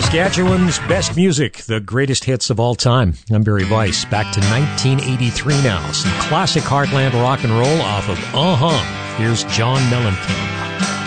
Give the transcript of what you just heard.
Saskatchewan's best music, the greatest hits of all time. I'm Barry Weiss. Back to 1983 now. Some classic Heartland rock and roll off of Here's John Mellencamp.